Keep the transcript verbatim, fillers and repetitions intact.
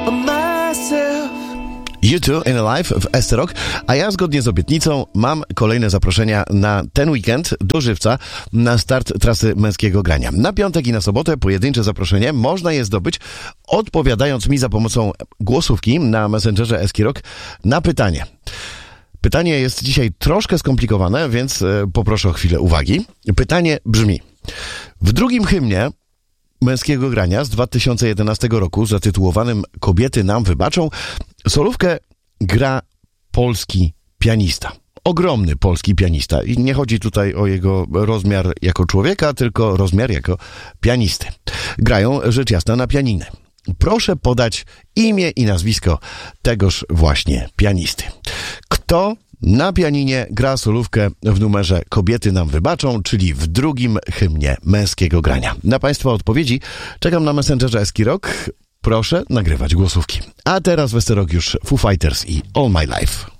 You Too in a Life w S T Rock, a ja zgodnie z obietnicą mam kolejne zaproszenia na ten weekend do Żywca na start trasy męskiego grania. Na piątek i na sobotę pojedyncze zaproszenie można je zdobyć odpowiadając mi za pomocą głosówki na Messengerze S K Rock na pytanie. Pytanie jest dzisiaj troszkę skomplikowane, więc poproszę o chwilę uwagi. Pytanie brzmi: w drugim hymnie męskiego grania z dwa tysiące jedenastego roku zatytułowanym Kobiety nam wybaczą solówkę gra polski pianista. Ogromny polski pianista. I nie chodzi tutaj o jego rozmiar jako człowieka, tylko rozmiar jako pianisty. Grają rzecz jasna na pianinie. Proszę podać imię i nazwisko tegoż właśnie pianisty. Kto na pianinie gra solówkę w numerze Kobiety nam wybaczą, czyli w drugim hymnie męskiego grania? Na Państwa odpowiedzi czekam na Messengerze S K Rock. Proszę nagrywać głosówki. A teraz w S T Rock już Foo Fighters i All My Life.